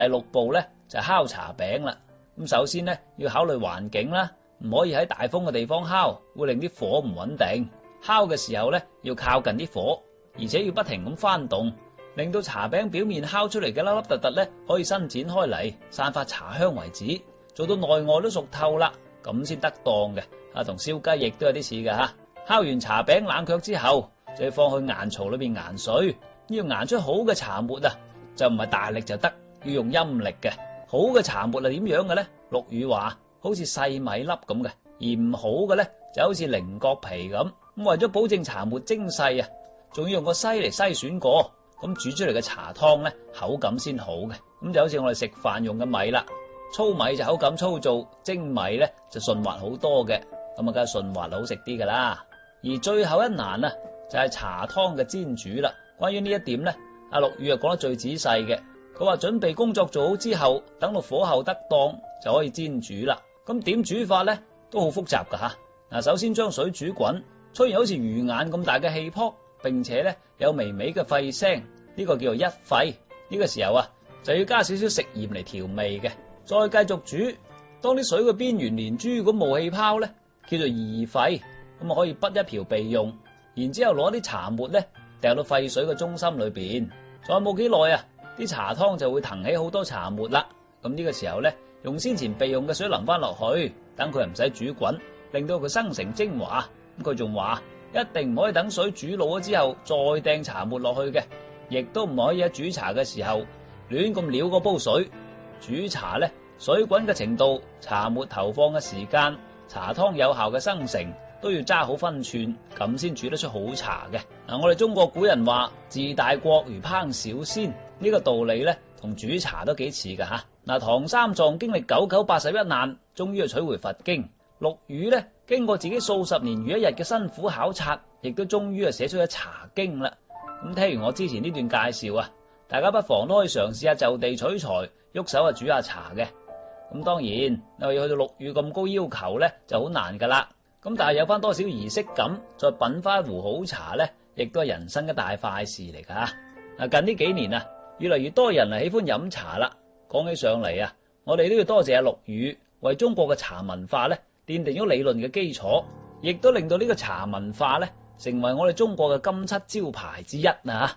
第6步咧就係烤茶餅啦。咁首先咧要考慮環境啦，唔可以喺大風嘅地方烤，會令啲火唔穩定。烤嘅時候咧要靠近啲火，而且要不停咁翻動，令到茶餅表面烤出嚟嘅粒粒突突咧可以伸展開嚟，散發茶香為止，做到內外都熟透啦，咁先得當嘅。同燒雞翼都有啲似㗎吓。烤完茶餅冷卻之後，就要放去研槽裏邊研水。要研出好嘅茶末啊，就唔係大力就得，要用陰力嘅。好嘅茶末係點樣嘅咧？陸羽話好似細米粒咁嘅，而唔好嘅咧就好似菱角皮咁。咁為咗保證茶末精細啊，仲要用個篩嚟篩選過，咁煮出嚟嘅茶湯咧口感先好嘅。咁就好似我哋食飯用嘅米啦，粗米就口感粗糙，精米咧就順滑好多嘅。咁啊，梗係順滑好食啲噶啦。而最後一難啊，就係茶湯嘅煎煮啦。關於呢一點咧，阿陸羽講得最仔細嘅。佢話準備工作做好之後，等到火候得當就可以煎煮啦。咁點煮法咧都好複雜噶吓。嗱，首先將水煮滾，出現好似魚眼咁大嘅氣泡，並且咧有微微嘅沸聲，呢個叫做一沸。呢個時候啊，就要加少少食鹽嚟調味嘅。再繼續煮，當啲水嘅邊緣連珠咁冒氣泡咧，叫做二沸。咁啊可以滗一瓢備用。然之後攞啲茶末咧掉到沸水嘅中心裏邊，再冇幾耐啊，啲茶湯就會騰起好多茶末啦。咁呢個時候咧，用先前備用嘅水淋翻落去，等佢唔使煮滾，令到佢生成精華。咁佢仲話一定唔可以等水煮老咗之後再掟茶末落去嘅，亦都唔可以喺煮茶嘅時候亂咁撩個煲水。煮茶咧，水滾嘅程度、茶末投放嘅時間、茶湯有效嘅生成，都要揸好分寸，咁先煮得出好茶嘅。我哋中國古人話治大國如烹小鮮，呢個道理咧同煮茶都幾似噶吓。唐三藏經歷9981難，終於取回佛經。陸羽咧經過自己數十年如一日嘅辛苦考察，亦都終於寫出咗《茶經》啦。咁聽完我之前呢段介紹啊，大家不妨都可以嘗試下就地取材，喐手煮下茶嘅。咁當然你話要去到陸羽咁高要求咧就好難噶啦。咁但係有翻多少儀式感，再品翻一壺好茶咧，亦都係人生一大快事嚟噶。近呢幾年啊，越嚟越多人喜歡飲茶啦。講起上嚟啊，我哋都要多謝阿陸羽，為中國嘅茶文化咧奠定咗理論嘅基礎，亦都令到呢個茶文化咧成為我哋中國嘅金漆招牌之一啊！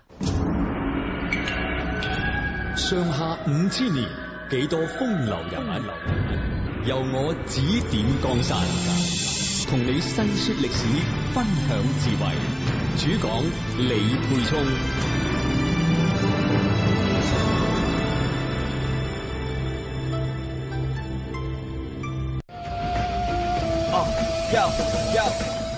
上下5000年，幾多風流人物，由我指點江山。同你細說歷史，分享智慧。主講李沛聰。 Yo.